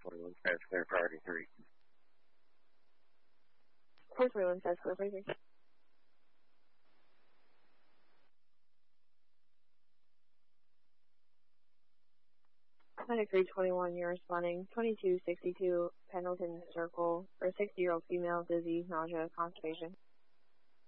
41 says clear priority 3. 441 says clear priority 3. Medic 321, you're responding 2262 Pendleton Circle for a 60-year-old female, dizzy, nausea, constipation.